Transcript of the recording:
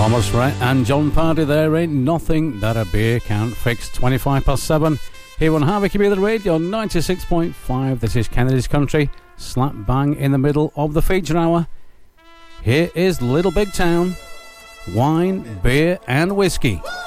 Thomas Rhett and John Pardy. There ain't nothing that a beer can't fix. 7:25 here on Harvey Community Radio 96.5. This is Kennedy's Country, slap bang in the middle of the feature hour. Here is Little Big Town, wine, beer and whiskey.